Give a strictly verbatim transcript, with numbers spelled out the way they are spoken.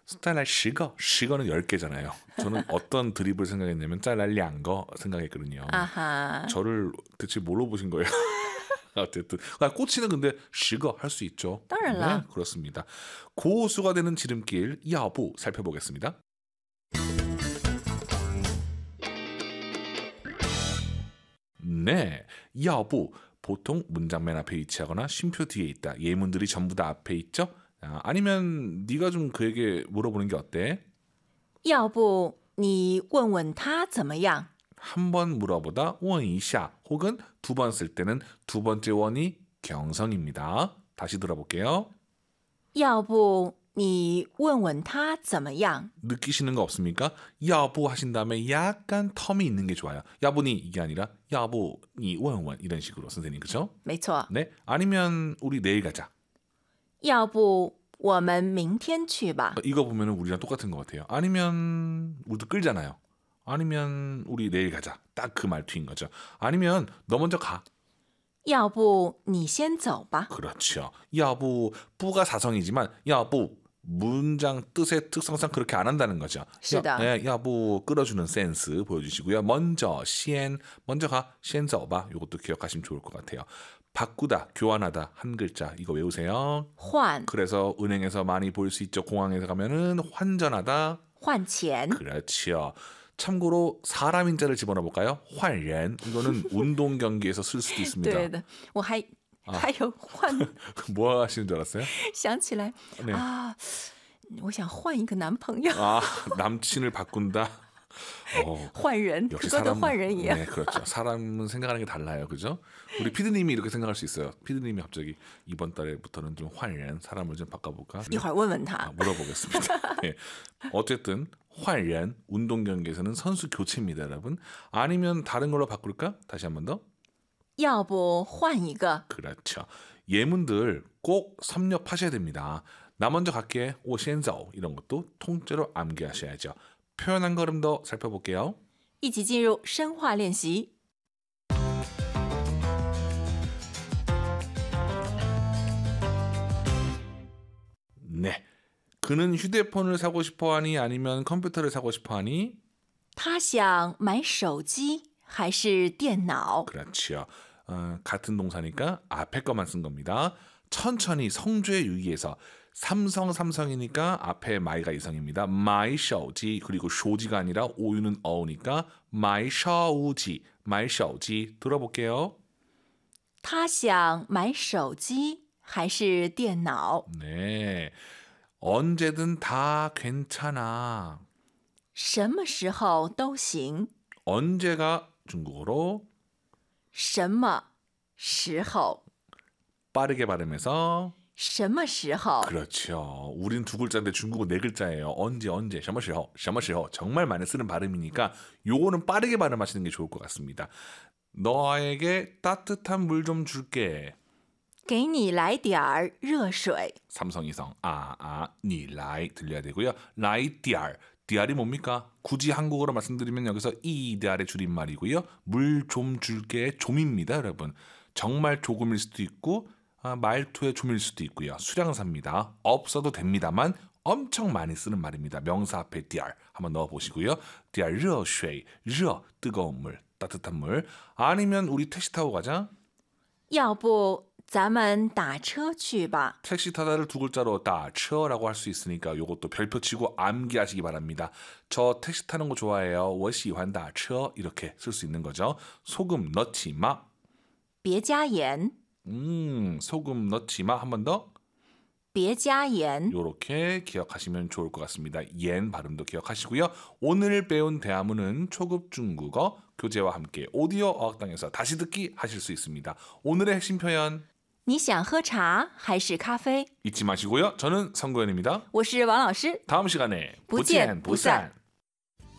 再来十个,十个는 열 개잖아요. 저는 어떤 드립을 생각했냐면 再来两个 생각했거든요. 아하. 저를 대체 뭘로 보신 거예요? 어쨌든 꼬치는 근데 十个 할 수 있죠. 当然了. 네, 그렇습니다. 고수가 되는 지름길 要不 살펴보겠습니다. 네, 要不 보통 문장 맨 앞에 위치하거나 쉼표 뒤에 있다. 예문들이 전부 다 앞에 있죠? 아, 아니면 네가 좀 그에게 물어보는 게 어때? 要不你问问他怎么样? 한 번 물어보다 问一下 혹은 두 번 쓸 때는 두 번째 원이 경성입니다. 다시 들어볼게요. 要不你问问他怎么样? 느끼시는 거 없습니까? 要不 하신 다음에 약간 텀이 있는 게 좋아요. 要不你 이게 아니라 要不你问问 이런 식으로 선생님 그렇죠? 没错. 네, 아니면 우리 내일 가자. 要不我们明天去吧? 이거 보면은 우리랑 똑같은 것 같아요. 아니면 우리도 끌잖아요. 아니면 우리 내일 가자. 딱 그 말투인 거죠. 아니면 너 먼저 가. 要不你先走吧? 그렇죠. 要不 뿌가 사성이지만 要不 문장 뜻의 특성상 그렇게 안 한다는 거죠. 是的. 야, 야, 뭐 끌어주는 센스 보여주시고요. 먼저, 先, 먼저 가, 先走吧. 이것도 기억하시면 좋을 것 같아요. 바꾸다, 교환하다, 한 글자 이거 외우세요. 换. 그래서 은행에서 많이 볼 수 있죠. 공항에서 가면은 환전하다. 换钱. 그렇죠. 참고로 사람 인자를 집어넣어 볼까요? 换人. 이거는 운동 경기에서 쓸 수도 있습니다. 对的，我还还有换 뭐 하시는 줄 알았어요? 想起来 네. 아, 我想换一个男朋友. 아, 남친을 바꾼다. 어, 换人, 역시 그거도 사람, 换人一样. 네, 그렇죠. 사람은 생각하는 게 달라요, 그죠? 우리 피디님이 이렇게 생각할 수 있어요. 피디님이 갑자기 이번 달부터는 좀 换人, 사람을 좀 바꿔볼까? 一会儿问问他. 아, 물어보겠습니다. 네. 어쨌든 换人 운동 경기에서는 선수 교체입니다, 여러분. 아니면 다른 걸로 바꿀까? 다시 한 번 더. 要不换一个? 그렇죠. 예문들 꼭 섭렵하셔야 됩니다. 나 먼저 갈게, 我先走 이런 것도 통째로 암기하셔야죠. 표현한 걸음 더 살펴볼게요. 一起进入深化练习. 네. 그는 휴대폰을 사고 싶어하니 아니면 컴퓨터를 사고 싶어하니? 他想买手机还是电脑? 그렇죠. 어, 같은 동사니까 앞에 것만 쓴 겁니다. 천천히 성조에 유의해서 삼성 삼성이니까 앞에 마이가 이성입니다. 마이 셔우지 그리고 쇼지가 아니라 오유는 어우니까 마이 셔우지 마이 셔우지 들어볼게요. 他想买手机还是电脑? 네, 언제든 다 괜찮아. 什么时候都行. 언제가 중국어로 什么时候? 빠르게 발음해서 什么时候? 그렇죠. 우린 두 글자인데 중국어 네 글자예요. 언제 언제 什么时候 什么时候 정말 많이 쓰는 발음이니까 요거는 빠르게 발음하시는 게 좋을 것 같습니다. 너에게 따뜻한 물 좀 줄게. 给你来点儿热水. 삼성이성 아, 아, 니 라이 들려야 되고요. 라이 디알 디알이 뭡니까? 굳이 한국어로 말씀드리면 여기서 이 디알의 줄임말이고요. 물 좀 줄게 좀입니다, 여러분. 정말 조금일 수도 있고 아, 말투의 좀일 수도 있고요. 수량사입니다. 없어도 됩니다만 엄청 많이 쓰는 말입니다. 명사 앞에 디알 한번 넣어보시고요. 디알 热水, 热 뜨거운 물, 따뜻한 물. 아니면 우리 택시 타고 가자. 要不咱们打车去吧. 택시 타다를 두 글자로 다처라고 할 수 있으니까 요것도 별표 치고 암기하시기 바랍니다. 저 택시 타는 거 좋아해요. 我喜欢打车 이렇게 쓸 수 있는 거죠. 소금 넣지 마. 别加盐. 음, 소금 넣지 마. 한 번 더. 别加盐. 요렇게 기억하시면 좋을 것 같습니다. 옌 발음도 기억하시고요. 오늘 배운 대화문은 초급 중국어 교재와 함께 오디오 어학당에서 다시 듣기 하실 수 있습니다. 오늘의 핵심 표현 你想喝茶还是咖啡? 잊지 마시고요. 저는 성구현입니다. 我是王老师. 다음 시간에 不见不散.